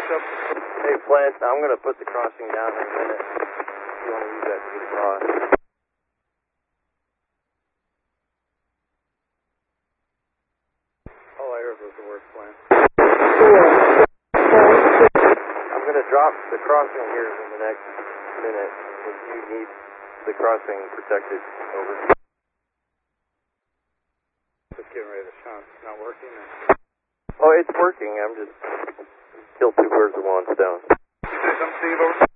up. Hey, Flint, I'm going to put the crossing down in a minute. If you want to use that to get across. All I heard was the word Flint. I'm going to drop the crossing here in the next minute. If you need the crossing protected, over. Just getting ready to shunt. It's not working. Oh, it's working. I'm just kill two birds with one stone. You say something, Steve, over?